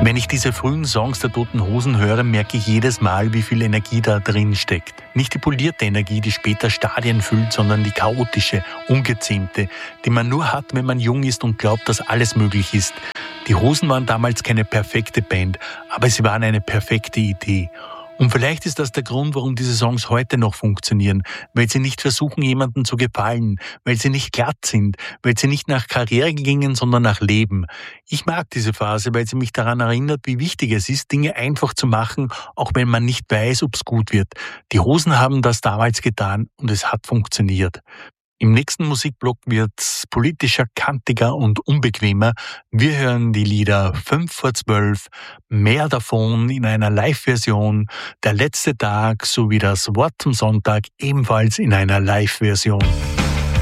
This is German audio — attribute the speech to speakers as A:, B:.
A: Wenn ich diese frühen Songs der Toten Hosen höre, merke ich jedes Mal, wie viel Energie da drin steckt. Nicht die polierte Energie, die später Stadien füllt, sondern die chaotische, ungezähmte, die man nur hat, wenn man jung ist und glaubt, dass alles möglich ist. Die Hosen waren damals keine perfekte Band, aber sie waren eine perfekte Idee. Und vielleicht ist das der Grund, warum diese Songs heute noch funktionieren, weil sie nicht versuchen, jemandem zu gefallen, weil sie nicht glatt sind, weil sie nicht nach Karriere gingen, sondern nach Leben. Ich mag diese Phase, weil sie mich daran erinnert, wie wichtig es ist, Dinge einfach zu machen, auch wenn man nicht weiß, ob es gut wird. Die Hosen haben das damals getan und es hat funktioniert. Im nächsten Musikblock wird's politischer, kantiger und unbequemer. Wir hören die Lieder 5 vor 12, mehr davon in einer Live-Version, der letzte Tag sowie das Wort zum Sonntag ebenfalls in einer Live-Version.